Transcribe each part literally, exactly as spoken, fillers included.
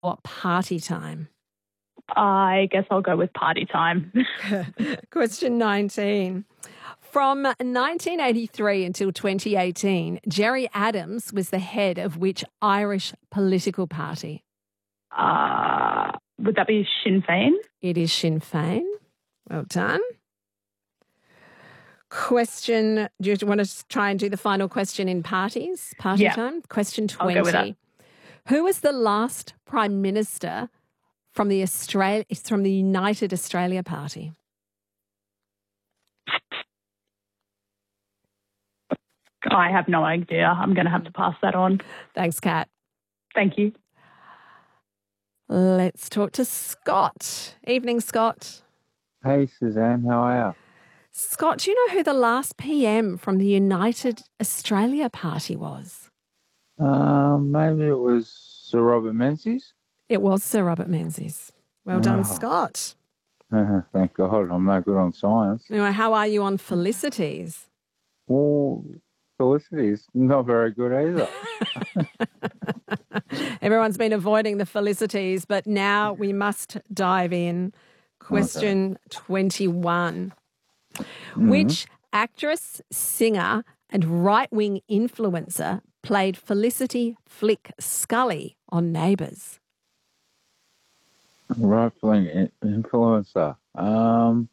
party time? I guess I'll go with party time. Question nineteen. From nineteen eighty-three until twenty eighteen, Gerry Adams was the head of which Irish political party? Uh, would that be Sinn Féin? It is Sinn Féin. Well done. Question, do you want to try and do the final question in parties? Party Yeah. time? Question twenty. I'll go with that. Who was the last Prime Minister from the Australia from the United Australia Party? I have no idea. I'm going to have to pass that on. Thanks, Kat. Thank you. Let's talk to Scott. Evening, Scott. Hey, Suzanne, how are you? Scott, do you know who the last P M from the United Australia Party was? Um, maybe it was Sir Robert Menzies? It was Sir Robert Menzies. Well done, Oh. Scott. Thank God, I'm no good on science. Anyway, how are you on felicities? Well, Felicity is not very good either. Everyone's been avoiding the felicities, but now we must dive in. Question twenty-one. Mm-hmm. Which actress, singer, and right-wing influencer played Felicity Flick Scully on Neighbours? Right-wing influencer. Um,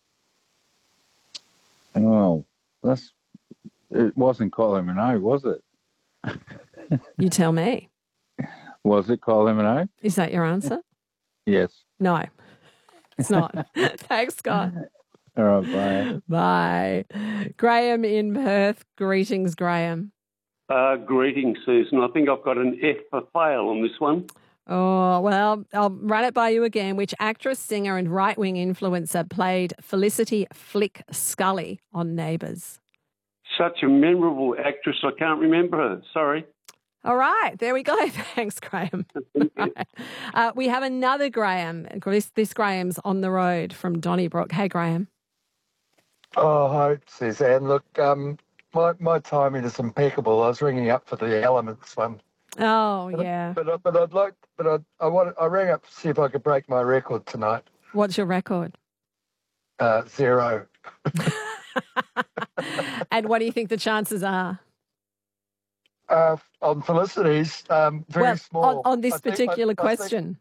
well, that's, it wasn't Kylie Minogue, was it? You tell me. Was it Kylie Minogue? Is that your answer? Yes. No, it's not. Thanks, Scott. All right, bye. Bye. Graham in Perth. Greetings, Graham. Uh, greetings, Susan. I think I've got an F for fail on this one. Oh, well, I'll run it by you again. Which actress, singer, and right-wing influencer played Felicity Flick Scully on Neighbours? Such a memorable actress, I can't remember her. Sorry. All right, there we go. Thanks, Graham. Right. Uh, we have another Graham. This, this Graham's on the road from Donnybrook. Hey, Graham. Oh, hi, Suzanne. Look, um, my, my timing is impeccable. I was ringing up for the Elements one. Oh, But, yeah. but, but I'd like, but I, I want, I rang up to see if I could break my record tonight. What's your record? Uh, zero. And what do you think the chances are? Uh, on Felicity's, um, very well, small. on, on this I think- particular I- I think- question.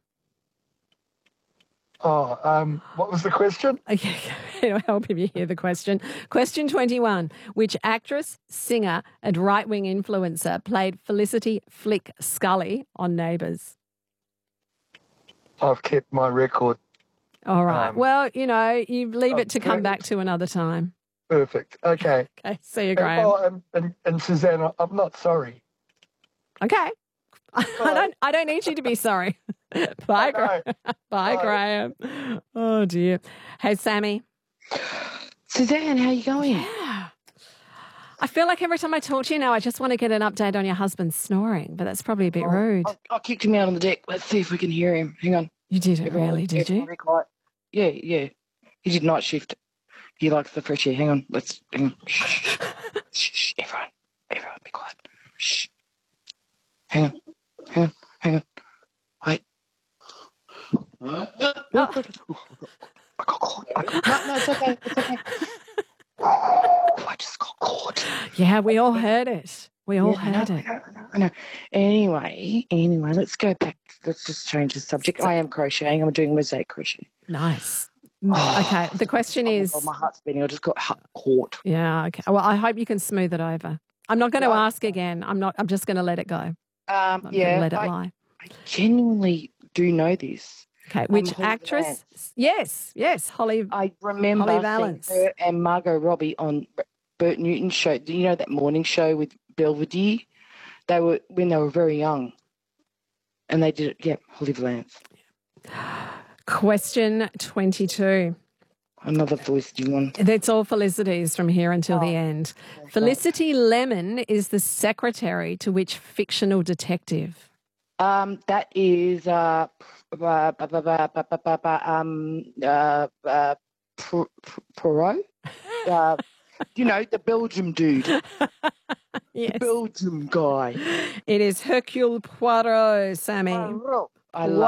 oh, um, what was the question? Okay, it'll help if you hear the question. Question twenty-one. Which actress, singer, and right-wing influencer played Felicity Flick Scully on Neighbours? I've kept my record. All right. Um, well, you know, you leave it to come okay. back to another time. Perfect. Okay. Okay, see you, And, Graham. oh, and, and, and Suzanne, I- I'm not sorry. Okay. I don't I don't need you to be sorry. Bye, Graham. Bye, Bye. Graham. Oh, dear. Hey, Sammy. Suzanne, how you going? Yeah. I feel like every time I talk to you now, I just want to get an update on your husband snoring, but that's probably a bit Oh, rude. I, I kicked him out on the deck. Let's see if we can hear him. Hang on. You did it, Everyone- really, did everyone you? be quiet. Yeah, yeah. He did night shift. He likes the fresh air. Hang on. Let's. Hang on. Shh, shh, shh. Everyone. Everyone, be quiet. Shh. Hang on. Hang on. Hang on. Wait. Oh. I got caught. I got, no, no, it's okay. It's okay. Oh, I just got caught. Yeah, we all heard it. We all Yeah, I know, heard I it. know, I know, I know. Anyway, anyway, let's go back. Let's just change the subject. I am crocheting. I'm doing mosaic crochet. Nice. Mm, Okay, the question Oh my is... God, my heart's beating. I just got hu- caught. Yeah, okay. Well, I hope you can smooth it over. I'm not going to No. ask again. I'm not. I'm just going to let it go. Um, I'm going to yeah, let it I, lie. I genuinely do know this. Okay, which Holly actress? Valance. Yes, yes, Holly. I remember Holly seeing Valance. her and Margot Robbie on B- Bert Newton's show. Do you know that morning show with Belvedere? They were when they were very young, and they did it. Yeah, Holly Valance. Question twenty-two. Another Felicity one. That's all Felicities from here until the Oh, end. Felicity Lemon is the secretary to which fictional detective? Um, that is uh, uh, ba- ba- ba- ba- ba- ba- ba- um, uh, uh, Pro- Pro- Poirot? Uh, you know, the Belgium dude, Yes. the Belgium guy. It is Hercule Poirot, Sammy. I love